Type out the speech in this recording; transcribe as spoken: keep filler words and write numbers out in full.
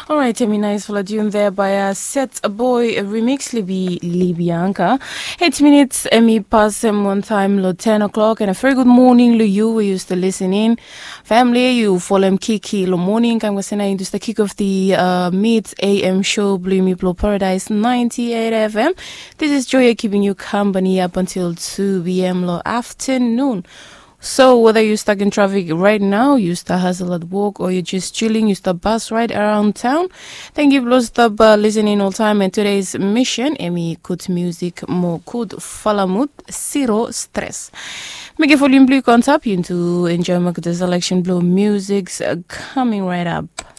All right, Emi, nice for tune there by a Set a Boy a remix Libi Libianca. Eight minutes, Emi, past them one time, lo ten o'clock, and a very good morning, lo you, we used to listen in. Family, you follow him Kiki, lo morning, I'm going to into the kick of the uh, mid A M show, Blue Me Blue Paradise ninety-eight F M. This is Joya keeping you company up until two p m lo afternoon. So whether you're stuck in traffic right now, you start hustle at work, or you're just chilling, you start bus ride around town, thank you for stop uh, listening all time. And today's mission, Emi good music, more good falamut, zero stress. Make a volume blue on top, you to enjoy the selection blue music's uh, coming right up.